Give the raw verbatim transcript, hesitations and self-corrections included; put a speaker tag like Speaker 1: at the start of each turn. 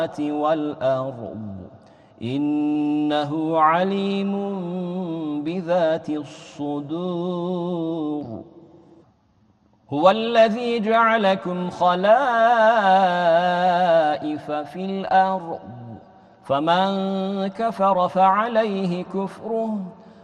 Speaker 1: والأرض إنه عليم بذات الصدور هو الذي جعلكم خلائف في الأرض فمن كفر فعليه كفره